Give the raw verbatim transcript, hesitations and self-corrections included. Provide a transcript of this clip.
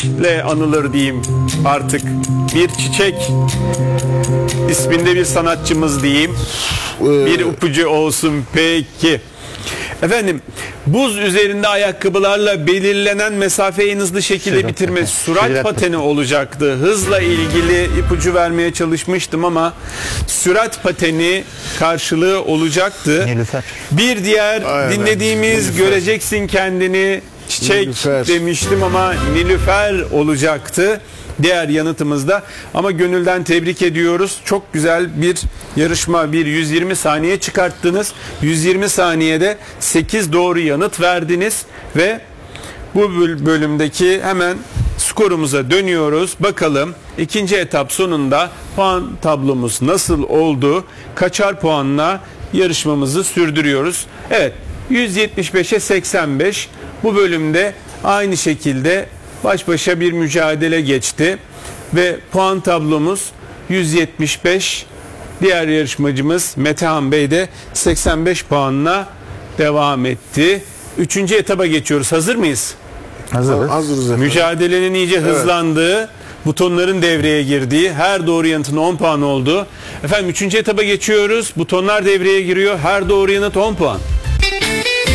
çiçekle anılır diyeyim artık. Bir çiçek isminde bir sanatçımız diyeyim. Bir ipucu olsun peki. Efendim, buz üzerinde ayakkabılarla belirlenen mesafeyi en hızlı şekilde Sürat bitirme pateni. sürat Sürat pateni olacaktı. Hızla ilgili ipucu vermeye çalışmıştım ama sürat pateni karşılığı olacaktı. Nilüfer. Bir diğer Aynen. dinlediğimiz Nilüfer. göreceksin kendini çiçek Nilüfer. demiştim ama Nilüfer olacaktı. Diğer yanıtımızda ama gönülden tebrik ediyoruz. Çok güzel bir yarışma, bir yüz yirmi saniye çıkarttınız. yüz yirmi saniyede sekiz doğru yanıt verdiniz ve bu bölümdeki hemen skorumuza dönüyoruz. Bakalım ikinci etap sonunda puan tablomuz nasıl oldu? Kaçar puanla yarışmamızı sürdürüyoruz? Evet, yüz yetmiş beşe seksen beş bu bölümde aynı şekilde baş başa bir mücadele geçti ve puan tablomuz yüz yetmiş beş. Diğer yarışmacımız Metehan Bey de seksen beş puanla devam etti. Üçüncü etaba geçiyoruz. Hazır mıyız? Hazırız. Hazırız efendim. Mücadelenin iyice hızlandığı, butonların devreye girdiği, her doğru yanıtın on puan olduğu. Efendim üçüncü etaba geçiyoruz. Butonlar devreye giriyor. Her doğru yanıt on puan.